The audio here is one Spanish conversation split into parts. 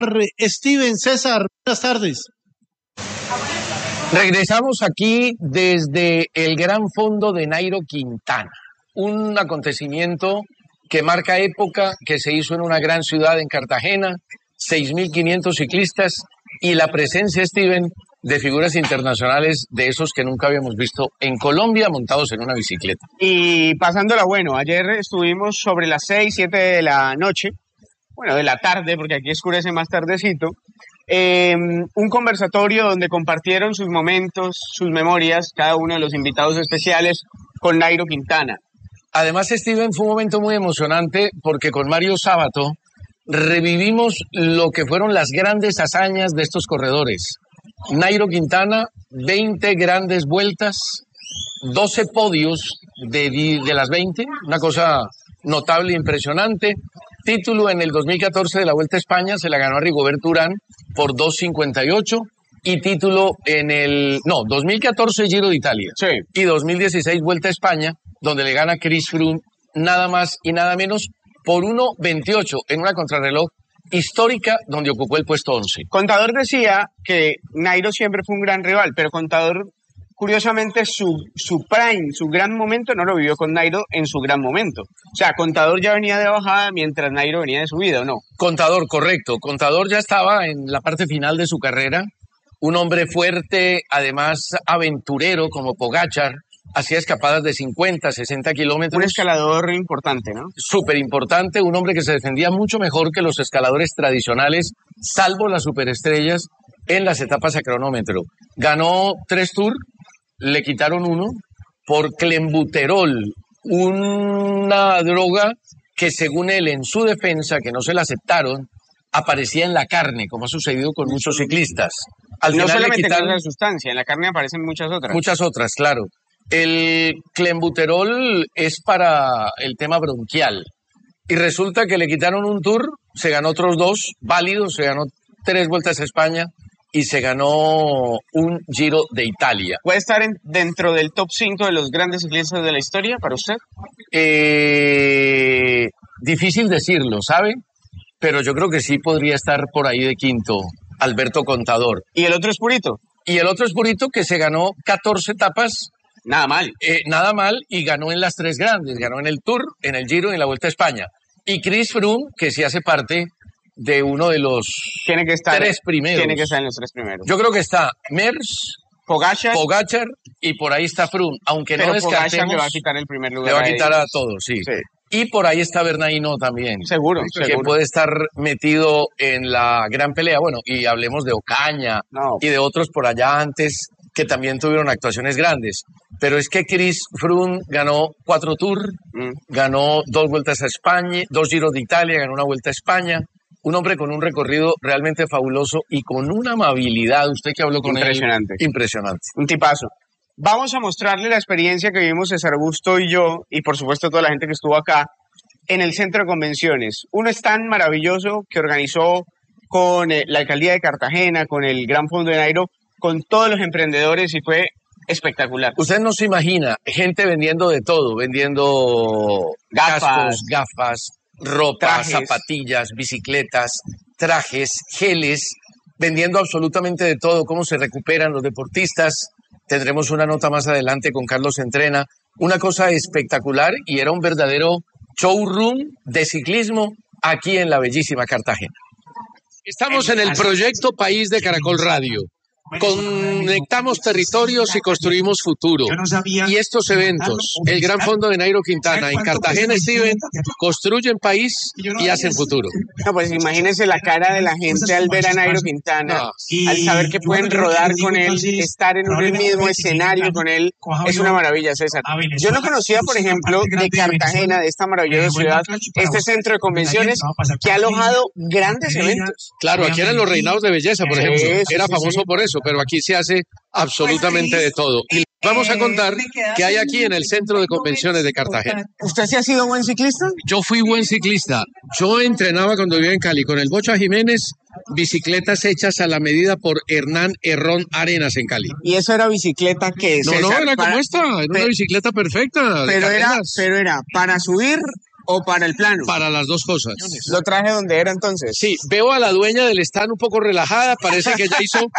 Steven, César, buenas tardes. Regresamos aquí desde el Gran Fondo de Nairo Quintana, un acontecimiento que marca época, que se hizo en una gran ciudad en Cartagena, 6.500 ciclistas y la presencia, Steven, de figuras internacionales de esos que nunca habíamos visto en Colombia montados en una bicicleta. Y pasándola bueno, ayer estuvimos sobre las 6, 7 de la noche, bueno, de la tarde, porque aquí oscurece más tardecito, un conversatorio donde compartieron sus momentos, sus memorias, cada uno de los invitados especiales con Nairo Quintana. Además, Steven, fue un momento muy emocionante porque con Mario Sábato revivimos lo que fueron las grandes hazañas de estos corredores. Nairo Quintana, 20 grandes vueltas, 12 podios de las 20, una cosa notable e impresionante. Título en el 2014 de la Vuelta a España, se la ganó a Rigoberto Urán por 2.58 y título en el 2014 Giro de Italia, sí, y 2016 Vuelta a España, donde le gana Chris Froome nada más y nada menos por 1.28 en una contrarreloj histórica donde ocupó el puesto 11. Contador decía que Nairo siempre fue un gran rival, pero Contador, curiosamente, su prime, su gran momento, no lo vivió con Nairo en su gran momento. O sea, Contador ya venía de bajada mientras Nairo venía de subida, ¿o no? Contador, correcto. Contador ya estaba en la parte final de su carrera. Un hombre fuerte, además aventurero como Pogačar. Hacía escapadas de 50, 60 kilómetros. Un escalador importante, ¿no? Súper importante, un hombre que se defendía mucho mejor que los escaladores tradicionales, salvo las superestrellas, en las etapas a cronómetro. Ganó 3 Tours, le quitaron 1 por clenbuterol, una droga que según él en su defensa, que no se la aceptaron, aparecía en la carne, como ha sucedido con muchos ciclistas. Al final no solamente le quitaron la sustancia, en la carne aparecen muchas otras. Muchas otras, claro. El clenbuterol es para el tema bronquial y resulta que le quitaron un Tour, se ganó otros 2 válidos, se ganó 3 Vueltas a España y se ganó un Giro de Italia. ¿Puede estar dentro del top 5 de los grandes ciclistas de la historia para usted? Difícil decirlo, ¿sabe? Pero yo creo que sí podría estar por ahí de quinto, Alberto Contador. ¿Y el otro es Purito? Y el otro es Purito, que se ganó 14 etapas. Nada mal. Nada mal, y ganó en las 3 grandes, ganó en el Tour, en el Giro y en la Vuelta a España. Y Chris Froome, que sí hace parte de uno de los 3 primeros. Tiene que estar en los 3 primeros. Yo creo que está Mers, Pogačar y por ahí está Froome, aunque pero no descartemos. Pogačar le va a quitar el primer lugar. Le va a quitar a todos, sí. Y por ahí está Bernardino también. Seguro. Que puede estar metido en la gran pelea. Bueno, y hablemos de Ocaña y de otros por allá antes que también tuvieron actuaciones grandes. Pero es que Chris Froome ganó 4 Tours, ganó 2 Vueltas a España, 2 Giros de Italia, ganó una Vuelta a España. Un hombre con un recorrido realmente fabuloso y con una amabilidad. Usted que habló con él. Impresionante. Un tipazo. Vamos a mostrarle la experiencia que vivimos César Augusto y yo, y por supuesto toda la gente que estuvo acá, en el Centro de Convenciones. Un stand maravilloso que organizó con la Alcaldía de Cartagena, con el Gran Fondo de Nairo, con todos los emprendedores, y fue espectacular. Usted no se imagina, gente vendiendo de todo, vendiendo cascos, gafas, ropa, zapatillas, bicicletas, trajes, geles, vendiendo absolutamente de todo, cómo se recuperan los deportistas. Tendremos una nota más adelante con Carlos Entrena. Una cosa espectacular y era un verdadero showroom de ciclismo aquí en la bellísima Cartagena. Estamos en el proyecto País de Caracol Radio. Conectamos territorios y construimos futuro. Y estos eventos, el Gran Fondo de Nairo Quintana en Cartagena, Steven, construyen país y hacen futuro. No, pues imagínense la cara de la gente al ver a Nairo Quintana, al saber que pueden rodar con él, estar en un mismo escenario con él, es una maravilla, César. Yo no conocía, por ejemplo, de Cartagena, de esta maravillosa ciudad, este centro de convenciones que ha alojado grandes eventos. Claro, aquí eran los reinados de belleza, por ejemplo. Era famoso por eso, pero aquí se hace absolutamente de todo. Y vamos a contar qué hay aquí en el Centro de Convenciones de Cartagena. ¿Usted sí ha sido buen ciclista? Yo fui buen ciclista. Yo entrenaba cuando vivía en Cali con el Bocha Jiménez, bicicletas hechas a la medida por Hernán Herrón Arenas en Cali. ¿Y eso era bicicleta que No, era como esta, era una bicicleta perfecta. Pero era para subir o para el plano? Para las dos cosas. Lo traje donde era entonces. Sí, veo a la dueña del stand un poco relajada, parece que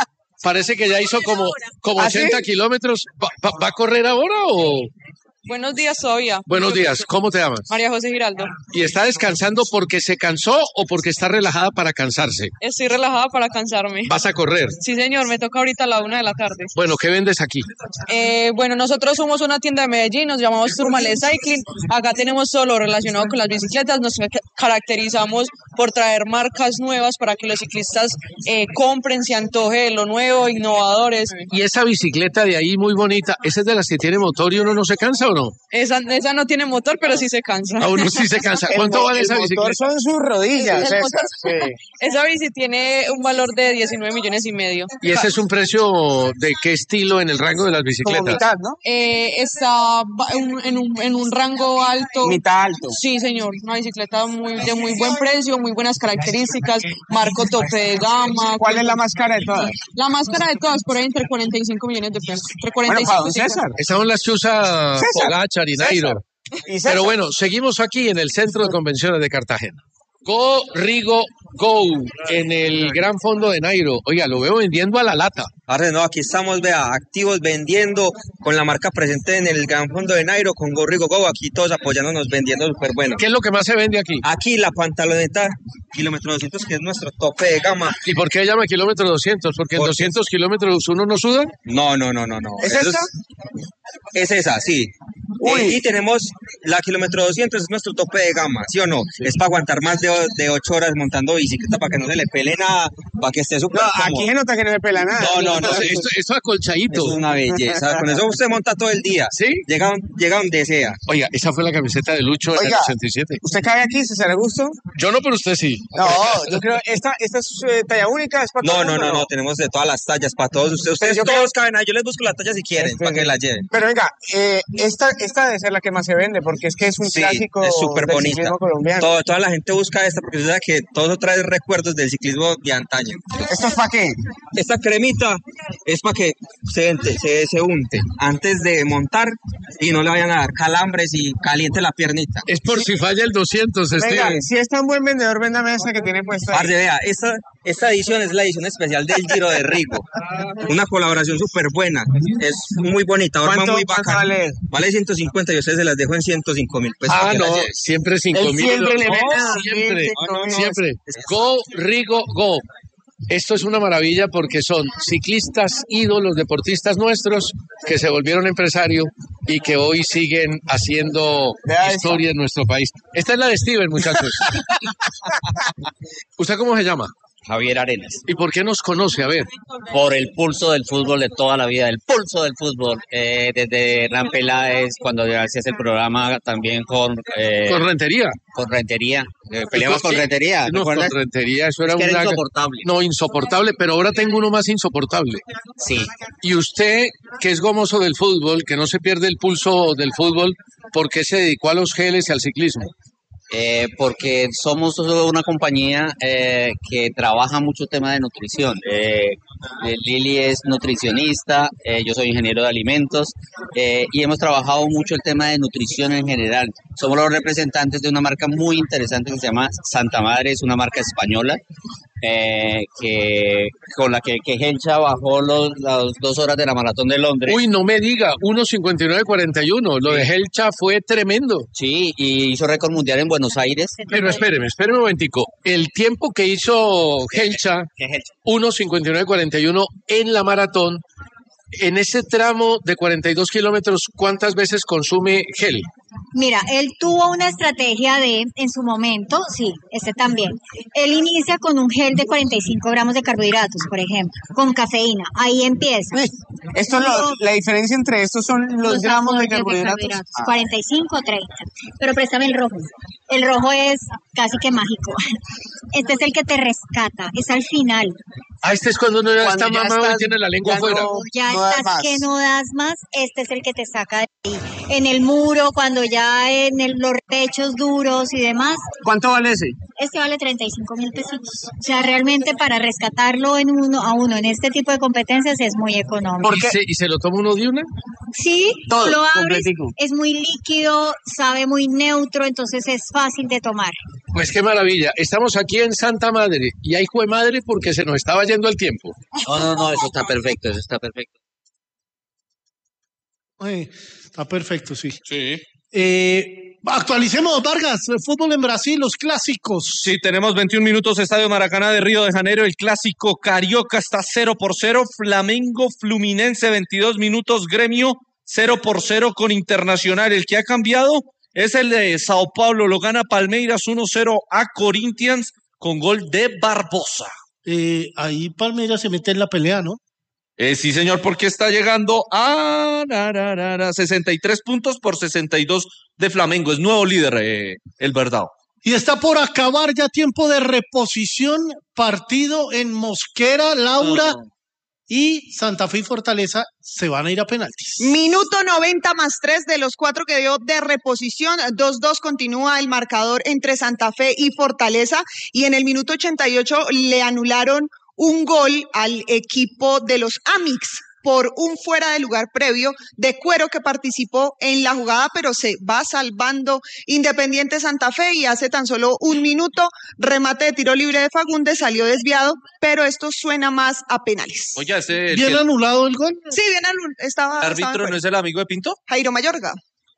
ya hizo como ¿Ah, 80 sí? kilómetros. ¿Va a correr ahora o...? Buenos días todavía. Buenos días, ¿cómo te llamas? María José Giraldo. ¿Y está descansando porque se cansó o porque está relajada para cansarse? Estoy relajada para cansarme. ¿Vas a correr? Sí, señor, me toca ahorita a la 1 de la tarde. Bueno, ¿qué vendes aquí? Bueno, nosotros somos una tienda de Medellín, nos llamamos Turmalet Cycling. Acá tenemos todo lo relacionado con las bicicletas. Nos caracterizamos por traer marcas nuevas para que los ciclistas compren, se antoje de lo nuevo, innovadores. Y esa bicicleta de ahí muy bonita, ¿esa es de las que tiene motor y uno no se cansa o no? Esa no tiene motor, pero sí se cansa. A uno sí se cansa. ¿Cuánto vale esa bicicleta? El motor son sus rodillas. El César. motor- Esa bici tiene un valor de 19,5 millones. ¿Y ese es un precio de qué estilo en el rango de las Como bicicletas? mitad, ¿no? Está en un rango alto. Mitad alto. Sí, señor, una bicicleta de muy buen precio, muy buenas características, marco tope de gama. ¿Cuál es la más cara de todas? La más cara de todas, por ahí entre 45 millones de pesos. Entre 45 Bueno, para don y 50. César. Esas son las que usa Pogacar y Nairo. Y César. Pero bueno, seguimos aquí en el Centro de Convenciones de Cartagena. Go, Rigo, Go, en el Gran Fondo de Nairo. Oiga, lo veo vendiendo a la lata. Ahora no, aquí estamos, vea, activos vendiendo con la marca presente en el Gran Fondo de Nairo, con Gorrigo Go, aquí todos apoyándonos, vendiendo súper bueno. ¿Qué es lo que más se vende aquí? Aquí la pantaloneta kilómetro 200, que es nuestro tope de gama. ¿Y por qué llama kilómetro 200? ¿Porque en 200 kilómetros uno no suda? No. ¿Es Eso esta? Es esa, sí. Y tenemos la kilómetro 200, es nuestro tope de gama, ¿sí o no? Es para aguantar más de 8 horas montando bicicleta, para que no se le pele nada, para que esté súper No, cómodo. aquí se nota que no se pela nada. No, Esto acolchadito. eso es una belleza. Con eso usted monta todo el día. ¿Sí? Llega donde sea. Oiga, esa fue la camiseta de Lucho en el Oiga. 87. ¿Usted cabe aquí, César Augusto? Yo no, pero usted sí. No, yo creo esta es talla única, es para todo el mundo, No, tenemos de todas las tallas, para todos ustedes. Yo Todos caben ahí, yo les busco la talla si quieren, para que la lleven. Pero venga, esta debe ser la que más se vende, porque es que es un Sí, clásico es súper del bonita. ciclismo colombiano. Toda la gente busca esta porque sabe que todo eso trae recuerdos del ciclismo de antaño. ¿Esto es para qué? Esta cremita es para que se unte antes de montar y no le vayan a dar calambres y caliente la piernita. Es por si falla el 200, Venga, Steven. si es tan buen vendedor, véndame esta que tiene puesta ahí. Parce, vea, esta edición es la edición especial del Giro de Rigo. Una colaboración súper buena. Es muy bonita, horma ¿Cuánto muy bacana. vale? Vale 150 y ustedes se las dejo en 105,000 pesos. Ah, para que la no, lleven. siempre 5.000. Él siempre le mete a siempre, 5.000. siempre. Go, Rigo, Go. Esto es una maravilla porque son ciclistas, ídolos, deportistas nuestros que se volvieron empresarios y que hoy siguen haciendo Vea historia en nuestro país. Esta es la de Steven, muchachos. ¿Usted cómo se llama? Javier Arenas, ¿Y por qué nos conoce? A ver. por el pulso del fútbol de toda la vida, el pulso del fútbol, desde Hernán Peláez, cuando hacías el programa también con Con Rentería. Rentería, peleamos con Rentería, No, con ¿recuerdas? Rentería, eso era Es que era una... insoportable. No, insoportable, pero ahora tengo uno más insoportable. Sí, Y usted, que es gomoso del fútbol, que no se pierde el pulso del fútbol, ¿por qué se dedicó a los geles y al ciclismo? porque somos una compañía que trabaja mucho tema de nutrición. Lili es nutricionista, yo soy ingeniero de alimentos y hemos trabajado mucho el tema de nutrición en general. Somos los representantes de una marca muy interesante que se llama Santa Madre, es una marca española. Con la que Helcha bajó las 2 horas de la maratón de Londres. Uy, no me diga, 1:59:41. Lo de Helcha fue tremendo. Sí, y hizo récord mundial en Buenos Aires. Pero espéreme un momentico. El tiempo que hizo Helcha, 1:59:41 en la maratón, en ese tramo de 42 kilómetros, ¿cuántas veces consume gel? Mira, él tuvo una estrategia en su momento, sí, este también. Él inicia con un gel de 45 gramos de carbohidratos, por ejemplo, con cafeína. Ahí empieza. Esto la diferencia entre estos son los gramos de carbohidratos. 45 o 30. Pero préstame el rojo. El rojo es casi que mágico. Este es el que te rescata, es al final. Ah, este es cuando uno ya Cuando está ya mamado y estás- tiene la lengua ya afuera. Ya no das estás más. que no das más, este es el que te saca de ahí. En el muro, cuando ya los pechos duros y demás, ¿Cuánto vale ese? Este vale 35.000 pesitos. O sea, realmente para rescatarlo en uno a uno en este tipo de competencias es muy económico. ¿Y se lo toma uno de una? Sí, todo, lo abres, completico. es muy líquido, sabe muy neutro, entonces es fácil de tomar. Pues qué maravilla. Estamos aquí en Santa Madre y hay jue madre porque se nos estaba yendo el tiempo. No, eso está perfecto, Está perfecto, sí. Sí. Actualicemos, Vargas, el fútbol en Brasil, los clásicos. Sí, tenemos 21 minutos, Estadio Maracaná de Río de Janeiro, el clásico carioca está 0-0, Flamengo Fluminense 22 minutos, Gremio 0-0 con Internacional. El que ha cambiado es el de Sao Paulo, lo gana Palmeiras 1-0 a Corinthians con gol de Barbosa. Ahí Palmeiras se mete en la pelea, ¿no? Sí, señor, porque está llegando a 63 puntos por 62 de Flamengo. Es nuevo líder, el Verdao. Y está por acabar ya tiempo de reposición, partido en Mosquera, Laura y Santa Fe y Fortaleza se van a ir a penaltis. Minuto 90 más 3 de los 4 que dio de reposición. 2-2 continúa el marcador entre Santa Fe y Fortaleza. Y en el minuto 88 le anularon un gol al equipo de los Amix por un fuera de lugar previo de Cuero que participó en la jugada, pero se va salvando Independiente Santa Fe y hace tan solo un minuto, remate de tiro libre de Fagundes, salió desviado, pero esto suena más a penales. Oye, ¿Bien anulado el gol? Sí, bien anulado. ¿El árbitro no es el amigo de Pinto? Jairo Mayorga.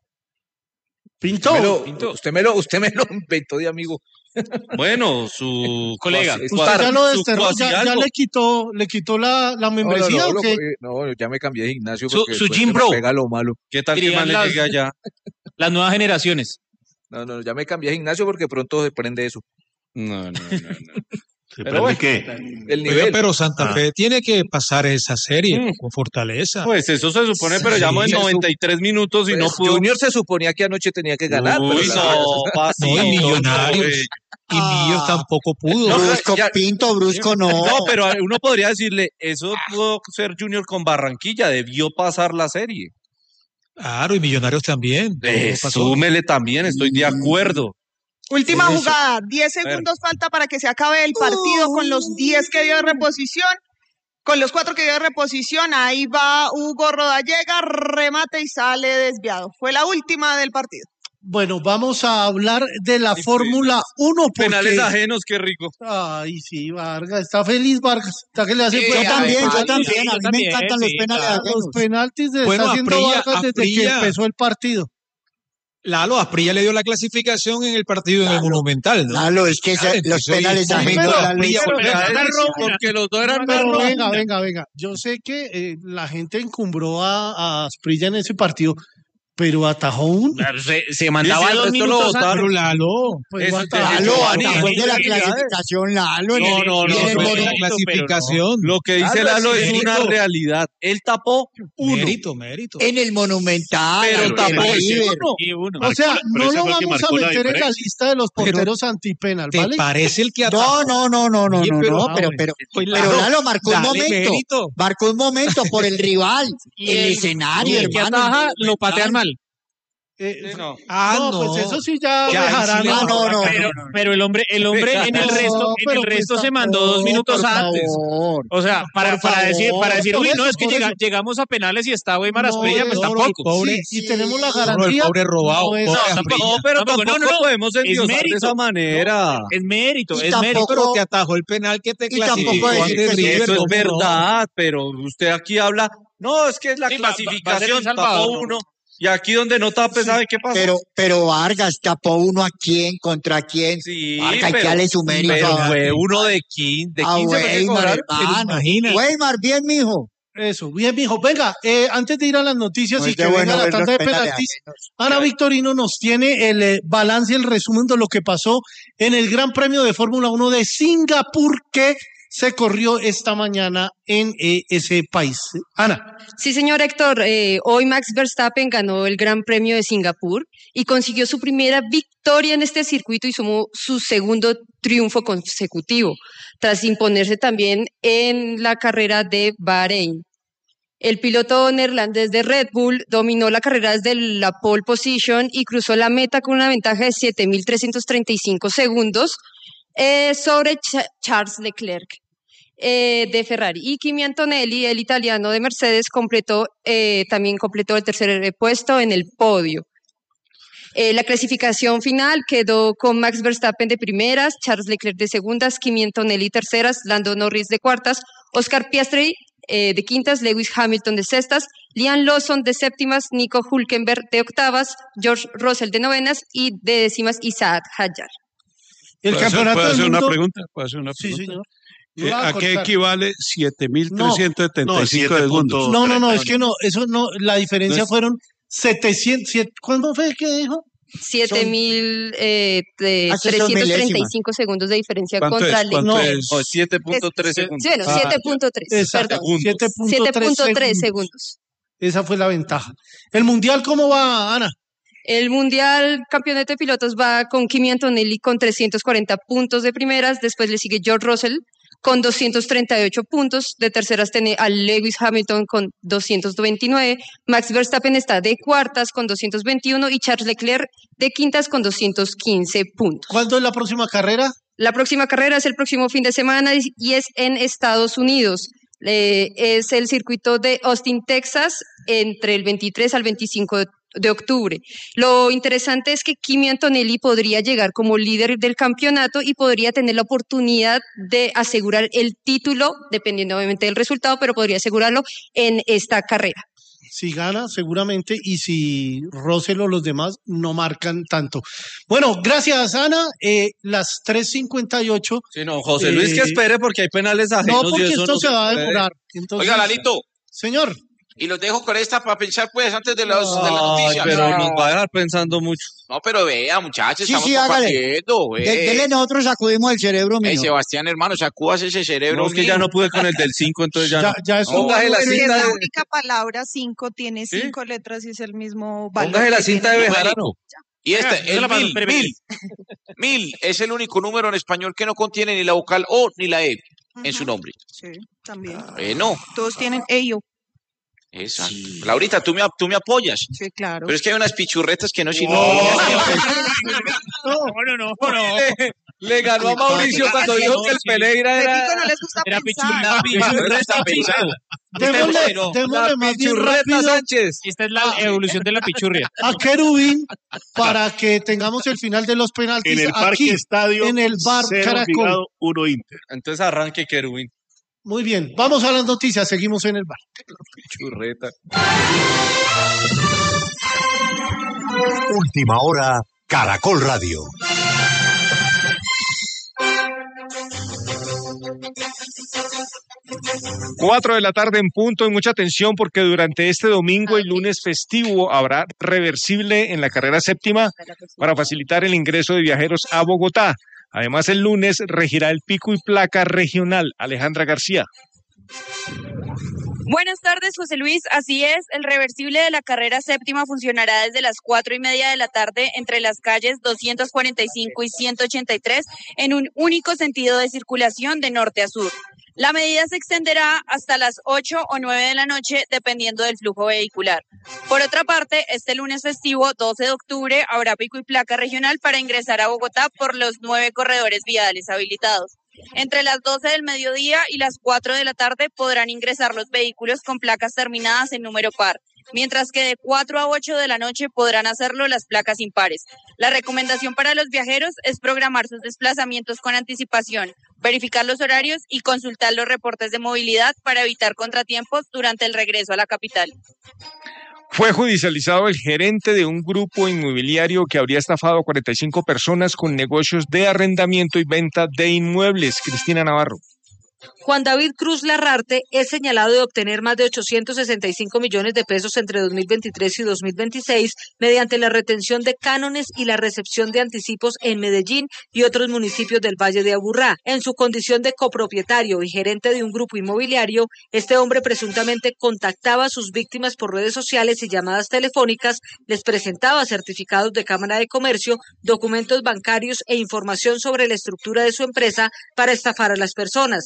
Pinto. Usted me lo inventó de amigo. Bueno, su colega. Usted ya lo desterró, ya le quitó la membresía. No, ya me cambié de gimnasio. Su gym bro. Pega lo malo. ¿Qué tal que más le llegue allá? Las nuevas generaciones. No, ya me cambié de gimnasio porque pronto se prende eso. No. Pero bueno, ¿qué? El nivel. Pero Santa Fe tiene que pasar esa serie con Fortaleza. Pues eso se supone, pero llevamos en 93 minutos y no pudo. Junior se suponía que anoche tenía que ganar. Uy, No, y Millonarios. Y Millos tampoco pudo. Brusco no. No, pero uno podría decirle, eso pudo ser Junior con Barranquilla, debió pasar la serie. Claro, y Millonarios también. Súmele también, estoy de acuerdo. Última jugada, 10 segundos falta para que se acabe el partido con los 10 que dio de reposición. Con los 4 que dio de reposición, ahí va Hugo Rodallega, remate y sale desviado. Fue la última del partido. Bueno, vamos a hablar de la Fórmula 1. Porque... Penales ajenos, qué rico. Ay, sí, Vargas, está feliz Vargas. ¿Está que le hace yo también. A mí me encantan los penales ajenos. Los penaltis está haciendo Vargas desde que empezó el partido. Lalo, Asprilla le dio la clasificación en el partido en el Monumental, ¿no? Lalo, es que los penales ajenos. Porque los dos eran pero venga. Yo sé que la gente encumbró a Asprilla en ese partido, pero atajó uno. Se mandaba 2 minutos antes. Pero Lalo, pues Lalo, después de la clasificación, Lalo. No, la clasificación. Lo que dice Lalo es una realidad. Él tapó uno. Mérito. En el Monumental. Pero tapó uno. O sea, no lo vamos a meter en la lista de los porteros antipenal, ¿vale? ¿Te parece el que atajó? No, pero Lalo marcó un momento. Marcó un momento por el rival, el escenario, el que ataja lo patean mal. Pues eso sí ya dejarán. Pero el hombre en el resto se mandó 2 minutos antes. O sea, para decir, uy, no, es que llegamos a penales y está Weimar Asprilla, pues tampoco. Y tenemos la garantía. El pobre robado. Pero tampoco podemos endiosar de esa manera. Es mérito, pero te atajó el penal que te clasificó ante River. Eso es verdad, pero usted aquí habla, no, es que es la clasificación, tapó uno. Y aquí donde no tape, ¿sabe qué pasa? Pero Vargas tapó uno a quién, contra quién. Sí, Vargas, hay que darle su mérito. Pero fue uno de 15. Weimar, Weimar, bien, mijo. Eso, bien, mijo. Venga, antes de ir a las noticias y que venga la tanda de penaltis, Ana Victorino nos tiene el balance y el resumen de lo que pasó en el Gran Premio de Fórmula 1 de Singapur, que se corrió esta mañana en ese país. Ana. Sí, señor Héctor, hoy Max Verstappen ganó el Gran Premio de Singapur y consiguió su primera victoria en este circuito y sumó su segundo triunfo consecutivo, tras imponerse también en la carrera de Bahrein. El piloto neerlandés de Red Bull dominó la carrera desde la pole position y cruzó la meta con una ventaja de 7.335 segundos sobre Charles Leclerc de Ferrari. Y Kimi Antonelli, el italiano de Mercedes, también completó el tercer puesto en el podio. La clasificación final quedó con Max Verstappen de primeras, Charles Leclerc de segundas, Kimi Antonelli terceras, Lando Norris de cuartas, Oscar Piastri de quintas, Lewis Hamilton de sextas, Liam Lawson de séptimas, Nico Hülkenberg de octavas, George Russell de novenas y de décimas Isaac Hadjar. El campeonato ¿Puedo hacer del una mundo... pregunta? Sí, señor. ¿A qué equivale 7.375 segundos? No, es que no, eso no, la diferencia fueron 700, ¿cuándo fue que dijo? 7.335 segundos de diferencia contra el... ¿Cuánto es? 7.3 segundos. Sí, bueno, 7.3, perdón. 7.3 segundos. Esa fue la ventaja. ¿El Mundial cómo va, Ana? El Mundial Campeonato de Pilotos va con Kimi Antonelli con 340 puntos de primeras, después le sigue George Russell con 238 puntos, de terceras tiene a Lewis Hamilton con 229, Max Verstappen está de cuartas con 221 y Charles Leclerc de quintas con 215 puntos. ¿Cuándo es la próxima carrera? La próxima carrera es el próximo fin de semana y es en Estados Unidos. Es el circuito de Austin, Texas, entre el 23 al 25 de octubre. Lo interesante es que Kimi Antonelli podría llegar como líder del campeonato y podría tener la oportunidad de asegurar el título, dependiendo obviamente del resultado, pero podría asegurarlo en esta carrera. Si gana, seguramente, y si Russell o los demás no marcan tanto. Bueno, gracias, Ana. Las 3:58. Sí, no, José Luis, que espere porque hay penales ajenos. No, porque esto se va a demorar. Entonces, oiga, Lalito. Señor. Y los dejo con esta para pensar, pues, antes de, de las noticias. Pero nos va a dejar pensando mucho. No, pero vea, muchachos, Sí, estamos compartiendo. Dele, nosotros sacudimos el cerebro mío. Sebastián, hermano, sacúas ese cerebro. No, es que ya no pude con el del 5, entonces ya no. Ya es Póngase la cinta. La única palabra 5 tiene 5 letras y es el mismo valor. Póngase la cinta de Bejarano. Y el 1000 es el único número en español que no contiene ni la vocal O ni la E en su nombre. Sí, también. No. Todos tienen ello. Exacto. Sí. Laurita, tú me apoyas. Sí, claro. Pero es que hay unas pichurretas que no sirven. No. Le ganó a Mauricio cuando dijo que el Pereira era... no les gusta era pensar. Démosle más bien rápido. Sánchez. Esta es la evolución de la pichurria. A Querubín para que tengamos el final de los penaltis en el Parque aquí, Estadio, en el bar Caracol. 1 Inter. Entonces arranque Querubín. Muy bien, vamos a las noticias, seguimos en el bar. Churreta. Última hora, Caracol Radio. Cuatro de la tarde en punto y mucha atención porque durante este domingo y lunes festivo habrá reversible en la carrera séptima para facilitar el ingreso de viajeros a Bogotá. Además, el lunes regirá el pico y placa regional. Alejandra García. Buenas tardes, José Luis. Así es, el reversible de la carrera séptima funcionará desde las 4:30 de la tarde entre las calles 245 y 183 en un único sentido de circulación de norte a sur. La medida se extenderá hasta las 8 o 9 de la noche, dependiendo del flujo vehicular. Por otra parte, este lunes festivo, 12 de octubre, habrá pico y placa regional para ingresar a Bogotá por los 9 corredores viales habilitados. Entre las 12 del mediodía y las 4 de la tarde podrán ingresar los vehículos con placas terminadas en número par, mientras que de 4 a 8 de la noche podrán hacerlo las placas impares. La recomendación para los viajeros es programar sus desplazamientos con anticipación, verificar los horarios y consultar los reportes de movilidad para evitar contratiempos durante el regreso a la capital. Fue judicializado el gerente de un grupo inmobiliario que habría estafado a 45 personas con negocios de arrendamiento y venta de inmuebles. Cristina Navarro. Juan David Cruz Larrarte es señalado de obtener más de 865 millones de pesos entre 2023 y 2026 mediante la retención de cánones y la recepción de anticipos en Medellín y otros municipios del Valle de Aburrá. En su condición de copropietario y gerente de un grupo inmobiliario, este hombre presuntamente contactaba a sus víctimas por redes sociales y llamadas telefónicas, les presentaba certificados de Cámara de Comercio, documentos bancarios e información sobre la estructura de su empresa para estafar a las personas. Un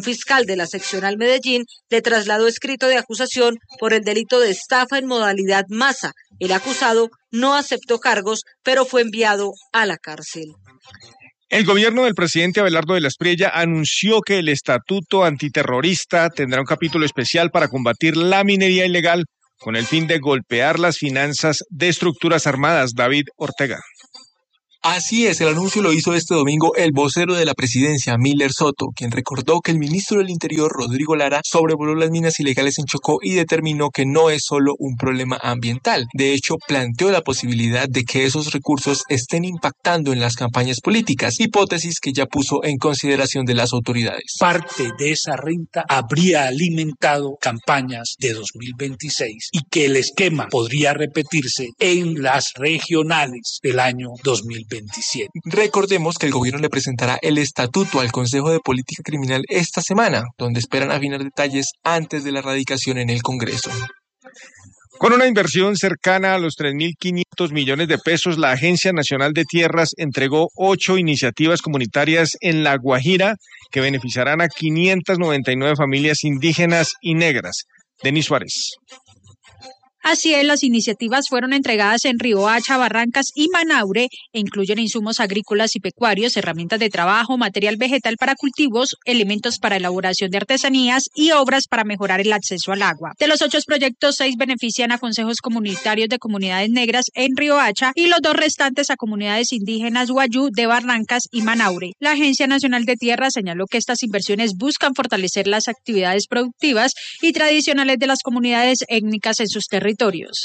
fiscal de la seccional Medellín le trasladó escrito de acusación por el delito de estafa en modalidad masa. El acusado no aceptó cargos, pero fue enviado a la cárcel. El gobierno del presidente Abelardo de la Espriella anunció que el estatuto antiterrorista tendrá un capítulo especial para combatir la minería ilegal con el fin de golpear las finanzas de estructuras armadas. David Ortega. Así es, el anuncio lo hizo este domingo el vocero de la presidencia, Miller Soto, quien recordó que el ministro del Interior, Rodrigo Lara, sobrevoló las minas ilegales en Chocó y determinó que no es solo un problema ambiental. De hecho, planteó la posibilidad de que esos recursos estén impactando en las campañas políticas, hipótesis que ya puso en consideración de las autoridades. Parte de esa renta habría alimentado campañas de 2026 y que el esquema podría repetirse en las regionales del año 2027. Recordemos que el gobierno le presentará el estatuto al Consejo de Política Criminal esta semana, donde esperan afinar detalles antes de la radicación en el Congreso. Con una inversión cercana a los 3.500 millones de pesos, la Agencia Nacional de Tierras entregó 8 iniciativas comunitarias en La Guajira que beneficiarán a 599 familias indígenas y negras. Denis Suárez. Así es, las iniciativas fueron entregadas en Riohacha, Barrancas y Manaure e incluyen insumos agrícolas y pecuarios, herramientas de trabajo, material vegetal para cultivos, elementos para elaboración de artesanías y obras para mejorar el acceso al agua. De los 8 proyectos, 6 benefician a consejos comunitarios de comunidades negras en Riohacha y los 2 restantes a comunidades indígenas Wayú de Barrancas y Manaure. La Agencia Nacional de Tierra señaló que estas inversiones buscan fortalecer las actividades productivas y tradicionales de las comunidades étnicas en sus territorios.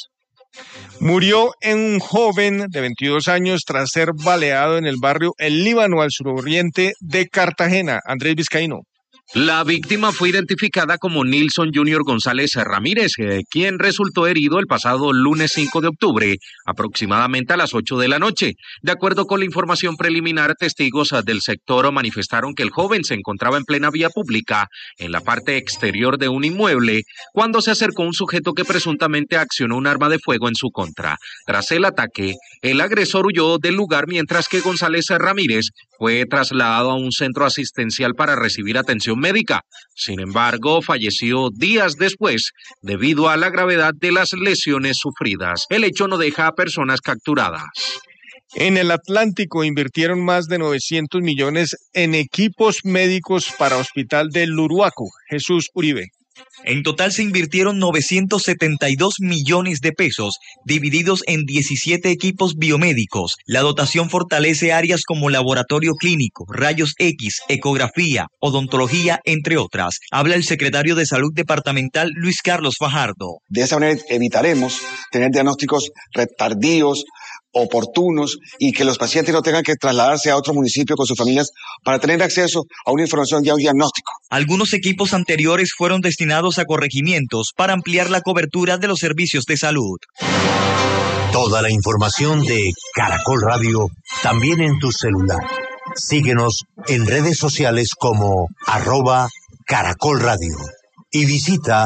Murió un joven de 22 años tras ser baleado en el barrio El Líbano, al suroriente de Cartagena. Andrés Vizcaíno. La víctima fue identificada como Nilson Junior González Ramírez, quien resultó herido el pasado lunes 5 de octubre, aproximadamente a las 8 de la noche. De acuerdo con la información preliminar, testigos del sector manifestaron que el joven se encontraba en plena vía pública, en la parte exterior de un inmueble, cuando se acercó un sujeto que presuntamente accionó un arma de fuego en su contra. Tras el ataque, el agresor huyó del lugar, mientras que González Ramírez fue trasladado a un centro asistencial para recibir atención médica. Sin embargo, falleció días después debido a la gravedad de las lesiones sufridas. El hecho no deja a personas capturadas. En el Atlántico invirtieron más de 900 millones en equipos médicos para Hospital del Luruaco. Jesús Uribe. En total se invirtieron 972 millones de pesos, divididos en 17 equipos biomédicos. La dotación fortalece áreas como laboratorio clínico, rayos X, ecografía, odontología, entre otras. Habla el secretario de Salud Departamental, Luis Carlos Fajardo. De esa manera evitaremos tener diagnósticos tardíos, oportunos, y que los pacientes no tengan que trasladarse a otro municipio con sus familias para tener acceso a una información y a un diagnóstico. Algunos equipos anteriores fueron destinados a corregimientos para ampliar la cobertura de los servicios de salud. Toda la información de Caracol Radio también en tu celular. Síguenos en redes sociales como @Caracol Radio y visita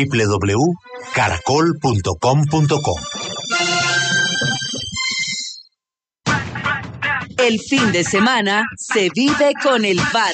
www.caracol.com.co. El fin de semana se vive con el VAR.